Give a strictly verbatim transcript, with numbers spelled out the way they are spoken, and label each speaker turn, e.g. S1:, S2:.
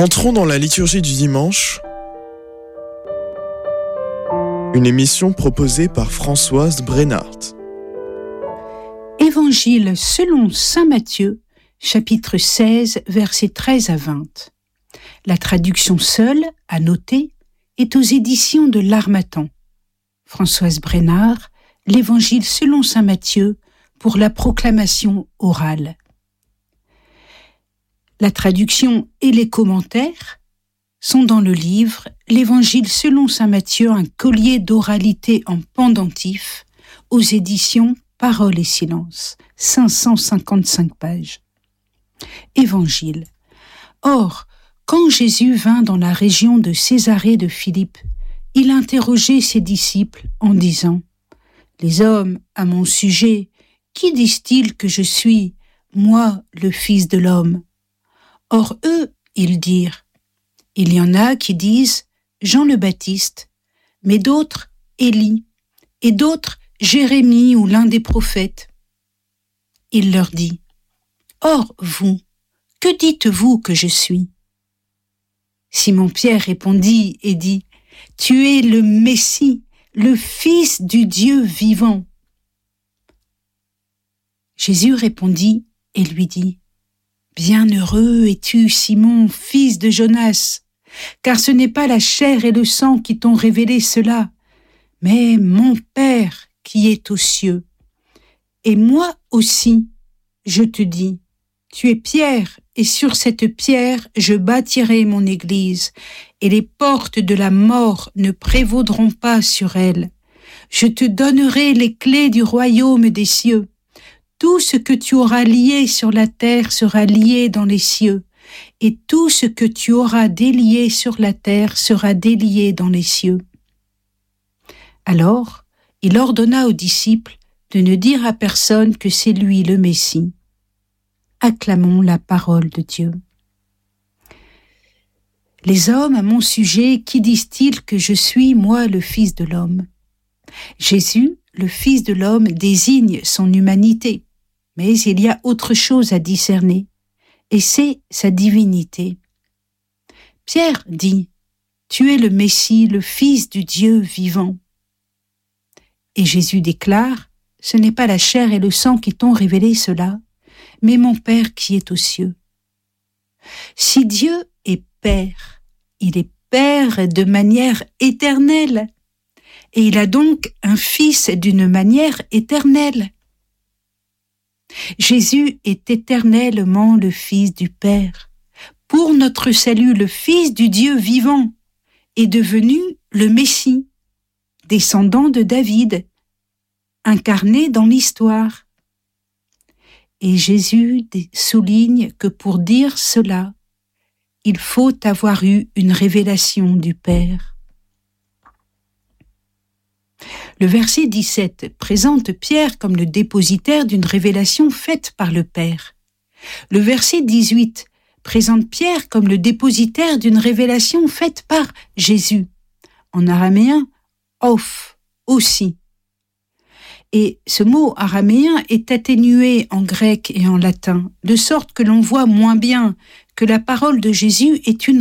S1: Entrons dans la liturgie du dimanche, une émission proposée par Françoise Brenhardt.
S2: Évangile selon saint Matthieu, chapitre seize, versets treize à vingt. La traduction seule, à noter, est aux éditions de l'Harmattan. Françoise Brenhardt, l'Évangile selon saint Matthieu, pour la proclamation orale. La traduction et les commentaires sont dans le livre L'Évangile selon saint Matthieu, un collier d'oralité en pendentif, aux éditions Parole et Silence, cinq cent cinquante-cinq pages. Évangile. Or, quand Jésus vint dans la région de Césarée de Philippe, il interrogeait ses disciples en disant : « Les hommes, à mon sujet, qui disent-ils que je suis, moi, le Fils de l'homme ? » Or eux, ils dirent : « Il y en a qui disent Jean le Baptiste, mais d'autres Élie, et d'autres Jérémie ou l'un des prophètes. » Il leur dit : « Or vous, que dites-vous que je suis ? » Simon-Pierre répondit et dit : « Tu es le Messie, le Fils du Dieu vivant. » Jésus répondit et lui dit : « Bienheureux es-tu, Simon, fils de Jonas, car ce n'est pas la chair et le sang qui t'ont révélé cela, mais mon Père qui est aux cieux. Et moi aussi, je te dis, tu es Pierre, et sur cette pierre je bâtirai mon église, et les portes de la mort ne prévaudront pas sur elle. Je te donnerai les clés du royaume des cieux. Tout ce que tu auras lié sur la terre sera lié dans les cieux, et tout ce que tu auras délié sur la terre sera délié dans les cieux. » Alors, il ordonna aux disciples de ne dire à personne que c'est lui le Messie. Acclamons la parole de Dieu. Les hommes à mon sujet, qui disent-ils que je suis, moi, le Fils de l'homme ? Jésus, le Fils de l'homme, désigne son humanité, mais il y a autre chose à discerner, et c'est sa divinité. Pierre dit : « Tu es le Messie, le Fils du Dieu vivant. » Et Jésus déclare : « Ce n'est pas la chair et le sang qui t'ont révélé cela, mais mon Père qui est aux cieux. » Si Dieu est Père, il est Père de manière éternelle, et il a donc un Fils d'une manière éternelle. Jésus est éternellement le Fils du Père. Pour notre salut, le Fils du Dieu vivant est devenu le Messie, descendant de David, incarné dans l'histoire. Et Jésus souligne que pour dire cela, il faut avoir eu une révélation du Père. Le verset dix-sept présente Pierre comme le dépositaire d'une révélation faite par le Père. Le verset dix-huit présente Pierre comme le dépositaire d'une révélation faite par Jésus. En araméen, Oph, aussi. Et ce mot araméen est atténué en grec et en latin, de sorte que l'on voit moins bien que la parole de Jésus est une